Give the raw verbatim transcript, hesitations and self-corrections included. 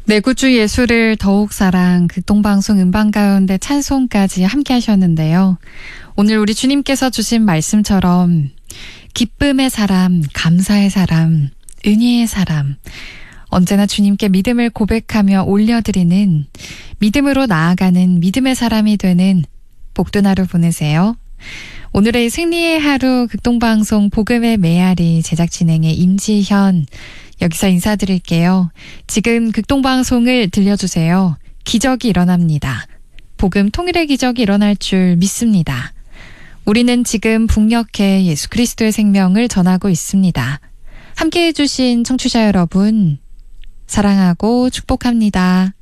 내 구주 예수를 더욱 사랑, 극동방송 음반 가운데 찬송까지 함께 하셨는데요. 오늘 우리 주님께서 주신 말씀처럼 기쁨의 사람, 감사의 사람, 은혜의 사람, 언제나 주님께 믿음을 고백하며 올려드리는, 믿음으로 나아가는 믿음의 사람이 되는 복된 하루 보내세요. 오늘의 승리의 하루, 극동방송 복음의 메아리 제작 진행의 임지현, 여기서 인사드릴게요. 지금 극동방송을 들려주세요. 기적이 일어납니다. 복음 통일의 기적이 일어날 줄 믿습니다. 우리는 지금 북녘에 예수 그리스도의 생명을 전하고 있습니다. 함께해 주신 청취자 여러분, 사랑하고 축복합니다.